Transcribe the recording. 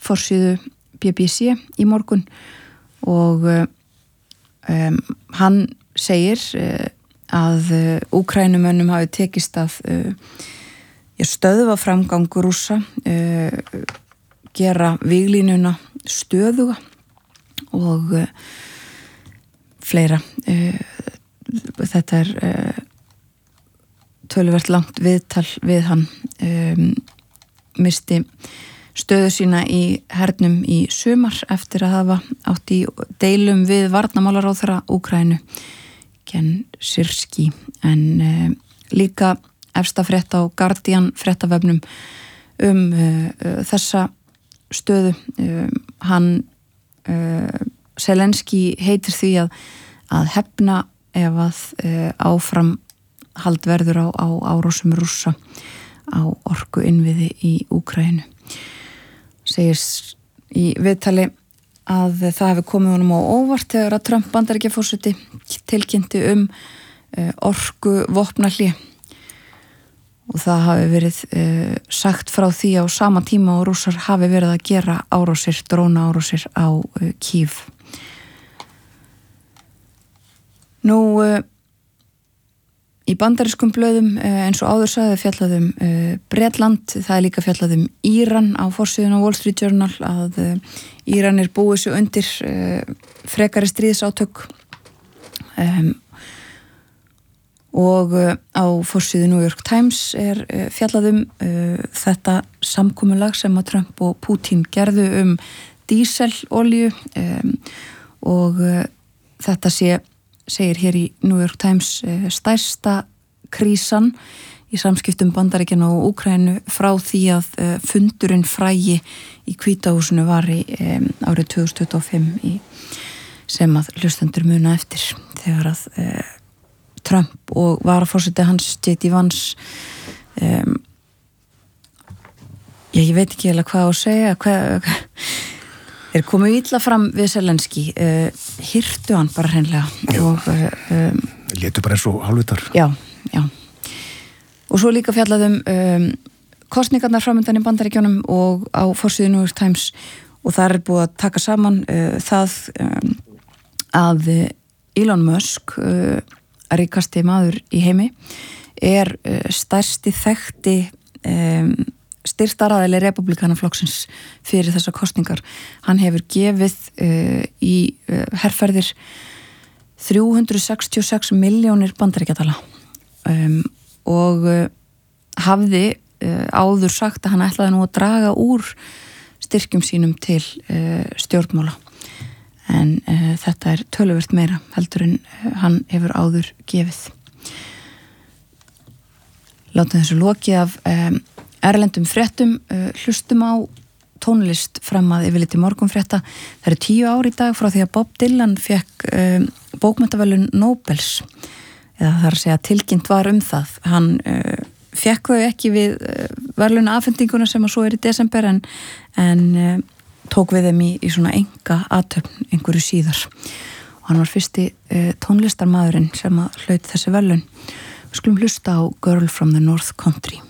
forsíðu BBC í morgun og hann segir að Úkrænumönnum hafi tekist að stöðva framgang Rússa, gera víglínuna stöðuga og fleira. Þetta töluvert langt viðtal við hann, misti stöðu sína í hernum í sumar eftir að hafa átt í deilum við varnarmálaráðherra Úkraínu Ken Syrski, en líka efsta frétt á Guardian fréttavefnum þessa stöðu. Hann Zelenski heitir því að hefna ef að áframhald verður á árásum Rússa á orku innviði í Úkraínu. Segir í viðtali að það hefði komið honum á óvart þegar að Trump Bandaríkjaforseti tilkynnti orku vopnahlé og það hafi verið sagt frá því á sama tíma og Rússar hafi verið að gera drónaárásir á Kív. Nú í bandarískum blöðum eins og áður sagði fjallað Bretland, það líka fjallað Íran á forsíðun á Wall Street Journal að Íran búið sig undir frekari stríðsátök og á forsíðu New York Times fjallað þetta samkomulag sem að Trump og Putin gerðu díselolíu og þetta segir hér í New York Times stærsta krísan í samskiptum Bandaríkjanna og Úkraínu frá því að fundurinn frægi í Hvítahúsinu var árið 2025 sem að hlustendur muna eftir þegar að Trump og varaforseti hans J.D. Vance ég veit ekki eða hvað að segja komið illa fram við Zelenski, hirtu hann bara hreinlega og létu bara eins og hálfvitar. Já. Og svo líka fjallað kosningarnar framundan í Bandaríkjunum og á forsíðu New York Times og þar búið að taka saman það að Elon Musk, ríkasti maður í heimi, stærsti þekkti styrktaraðili Repúblikanaflokksins fyrir þessar kosningar. Hann hefur gefið í herferðir 366 milljónir bandaríkjadala og hafði áður sagt að hann ætlaði nú að draga úr styrkjum sínum til stjórnmála. En þetta töluvert meira heldur en hann hefur áður gefið. Látum þessu lokið af erlendum fréttum, hlustum á tónlist fram að yfirliti morgunfrétta. Það 10 ár í dag frá því að Bob Dylan fekk bókmenntaverðlaun Nóbels, eða það að segja tilkynnt var það. Hann fekk þau ekki við verðlauna afhendinguna sem að svo í desember en tók við þeim í svona enga athöfn einhverju síðar. Og hann var fyrsti tónlistarmaðurinn sem að hlaut þessi verðlaun. Við skulum hlusta á Girl from the North Country.